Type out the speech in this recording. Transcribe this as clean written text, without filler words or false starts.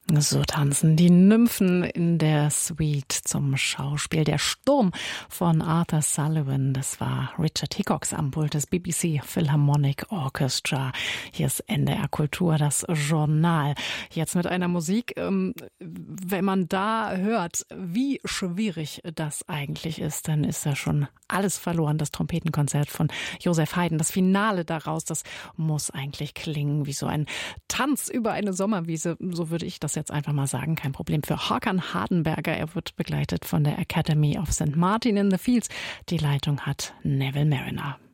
So tanzen die Nymphen in der Suite zum Schauspiel Der Sturm von Arthur Sullivan. Das war Richard Hickox am Pult des BBC Philharmonic Orchestra. Hier ist NDR Kultur, das Journal. Jetzt mit einer Musik, wenn man da hört, wie schwierig das eigentlich ist, dann ist da schon alles verloren. Das Trompetenkonzert von Joseph Haydn, das Finale daraus, das muss eigentlich klingen wie so ein Tanz über eine Sommerwiese. So würde ich das jetzt einfach mal sagen. Kein Problem für Håkan Hardenberger. Er wird begleitet von der Academy of St. Martin in the Fields. Die Leitung hat Neville Mariner.